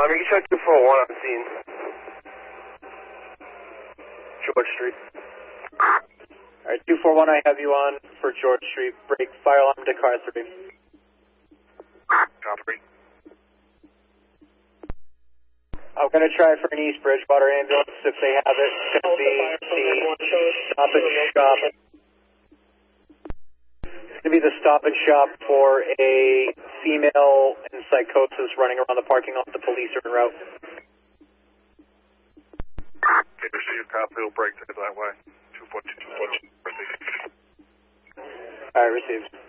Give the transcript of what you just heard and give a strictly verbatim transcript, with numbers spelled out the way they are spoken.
you shot two four one on scene. George Street. Alright, two four one, I have you on for George Street. Break fire alarm to car three. Copy. I'm going to try for an East Bridgewater ambulance if they have it. It's going to be the stop and shop. It's going to be the stop and shop for a female in psychosis running around the parking lot. The police are en route. Okay, receive copy. We'll break to that way. two four two, two four two. Alright, received.